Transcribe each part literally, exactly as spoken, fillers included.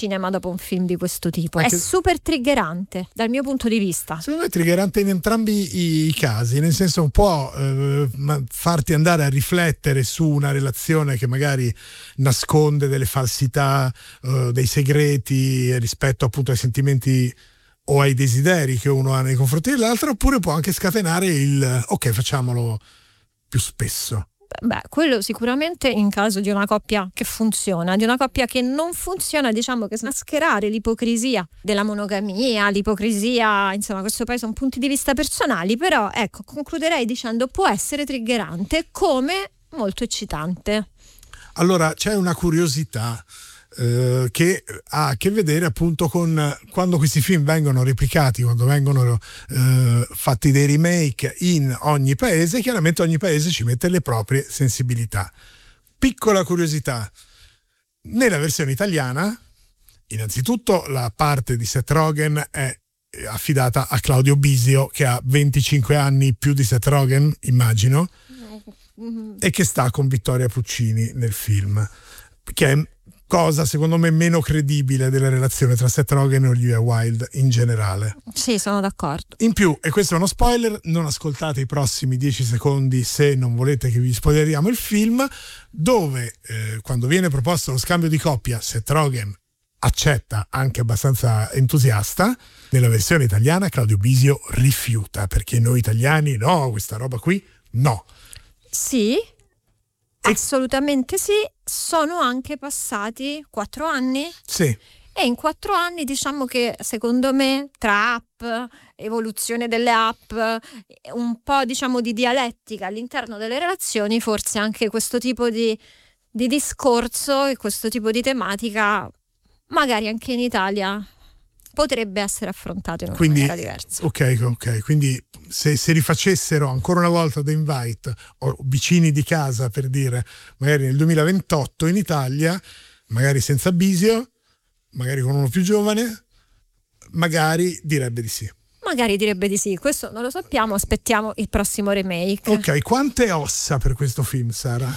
cinema dopo un film di questo tipo. Anche... È super triggerante dal mio punto di vista. Secondo me è triggerante in entrambi i, i casi, nel senso può eh, farti andare a riflettere su una relazione che magari nasconde delle falsità, eh, dei segreti rispetto appunto ai sentimenti o ai desideri che uno ha nei confronti dell'altro, oppure può anche scatenare il ok, facciamolo più spesso. Beh, quello sicuramente in caso di una coppia che funziona, di una coppia che non funziona, diciamo che mascherare l'ipocrisia della monogamia, l'ipocrisia, insomma, questo poi sono punti di vista personali, però ecco, concluderei dicendo può essere triggerante come molto eccitante. Allora, c'è una curiosità eh, che ha a che vedere appunto con quando questi film vengono replicati, quando vengono eh, fatti dei remake in ogni paese, chiaramente ogni paese ci mette le proprie sensibilità. Piccola curiosità, nella versione italiana, innanzitutto la parte di Seth Rogen è affidata a Claudio Bisio, che ha venticinque anni più di Seth Rogen, immagino, e che sta con Vittoria Puccini nel film, che è cosa secondo me meno credibile della relazione tra Seth Rogen e Olivia Wilde in generale. Sì, sono d'accordo. In più, e questo è uno spoiler, non ascoltate i prossimi dieci secondi se non volete che vi spoileriamo il film, dove eh, quando viene proposto lo scambio di coppia Seth Rogen accetta, anche abbastanza entusiasta. Nella versione italiana Claudio Bisio rifiuta, perché noi italiani no, questa roba qui no. Sì, assolutamente sì. Sono anche passati quattro anni. Sì. E in quattro anni diciamo che secondo me tra app, evoluzione delle app, un po' diciamo di dialettica all'interno delle relazioni, forse anche questo tipo di, di discorso e questo tipo di tematica magari anche in Italia potrebbe essere affrontato in una quindi, maniera diversa. Ok, ok, quindi se, se rifacessero ancora una volta The Invite o Vicini di casa, per dire, magari nel duemilaventotto in Italia, magari senza Bisio, magari con uno più giovane, magari direbbe di sì. Magari direbbe di sì, questo non lo sappiamo, aspettiamo il prossimo remake. Ok, quante ossa per questo film, Sara?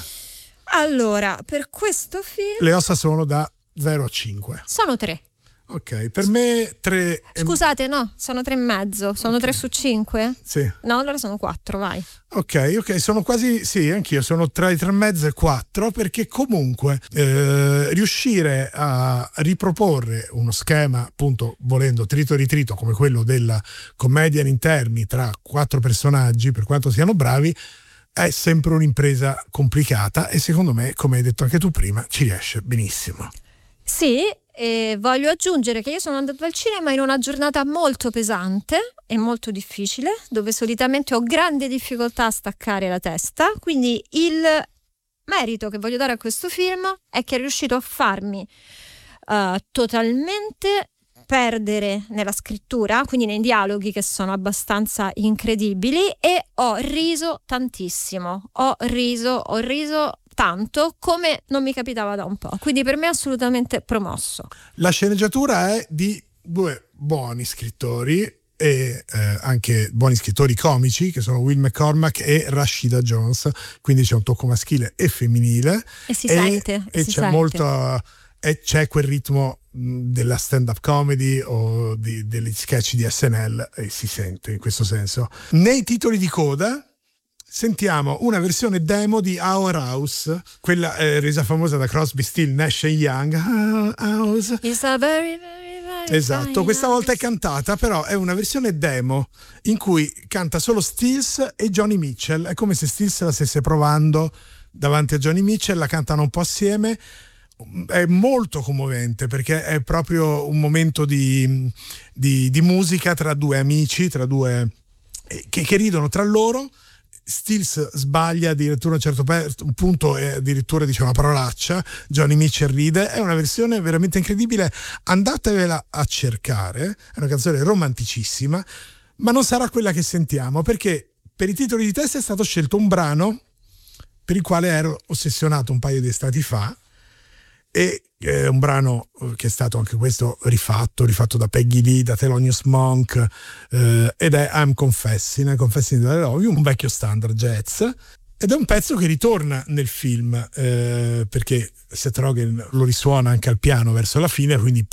Allora, per questo film... Le ossa sono da zero a cinque. Sono tre. Ok, per me tre... Scusate, no, sono tre e mezzo, sono okay. tre su cinque? Sì. No, allora sono quattro, vai. Ok, ok, sono quasi, sì, anch'io sono tra i tre e mezzo e quattro, perché comunque eh, riuscire a riproporre uno schema, appunto, volendo trito e ritrito, come quello della commedia in interni tra quattro personaggi, per quanto siano bravi, è sempre un'impresa complicata e secondo me, come hai detto anche tu prima, ci riesce benissimo. Sì, e voglio aggiungere che io sono andata al cinema in una giornata molto pesante e molto difficile, dove solitamente ho grande difficoltà a staccare la testa, quindi il merito che voglio dare a questo film è che è riuscito a farmi uh, totalmente perdere nella scrittura, quindi nei dialoghi che sono abbastanza incredibili, e ho riso tantissimo, ho riso, ho riso tanto come non mi capitava da un po', quindi per me è assolutamente promosso. La sceneggiatura è di due buoni scrittori e eh, anche buoni scrittori comici, che sono Will McCormack e Rashida Jones, quindi c'è un tocco maschile e femminile e si e, sente e si c'è sente. molto e c'è quel ritmo della stand-up comedy o di, degli sketch di S N L, e si sente in questo senso. Nei titoli di coda sentiamo una versione demo di Our House, quella eh, resa famosa da Crosby, Still, Nash e Young. Our House. It's a very, very, very esatto, questa volta è cantata, però è una versione demo in cui canta solo Stills e Johnny Mitchell. È come se Stills la stesse provando davanti a Johnny Mitchell, la cantano un po' assieme. È molto commovente perché è proprio un momento di, di, di musica tra due amici, tra due che, che ridono tra loro. Stills sbaglia addirittura a un certo punto e addirittura dice una parolaccia, Johnny Mitchell ride. È una versione veramente incredibile, andatevela a cercare, è una canzone romanticissima, ma non sarà quella che sentiamo, perché per i titoli di testa è stato scelto un brano per il quale ero ossessionato un paio di estati fa, e è un brano che è stato anche questo rifatto, rifatto da Peggy Lee, da Thelonious Monk, eh, ed è I'm Confessing, I'm Confessing that I Love You, un vecchio standard jazz, ed è un pezzo che ritorna nel film, eh, perché Seth Rogen lo risuona anche al piano verso la fine, quindi